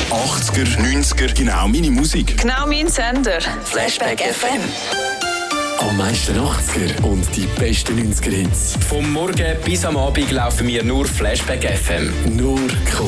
80er, 90er, genau meine Musik. Genau mein Sender. Flashback FM. Am meisten 80er und die besten 90er-Hits. Vom Morgen bis am Abend laufen wir nur Flashback FM. Nur cool.